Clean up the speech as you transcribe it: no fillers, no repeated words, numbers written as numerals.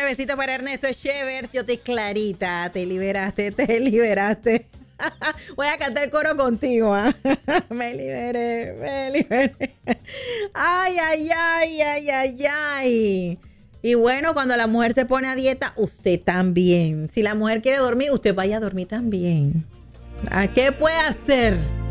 besito para Ernesto Chevers. Yo estoy clarita. Te liberaste, te liberaste. Voy a cantar el coro contigo, ¿eh? Me liberé, me liberé. Ay, ay, ay, ay, ay, ay. Y bueno, cuando la mujer se pone a dieta, usted también. Si la mujer quiere dormir, usted vaya a dormir también. ¿A qué puede hacer?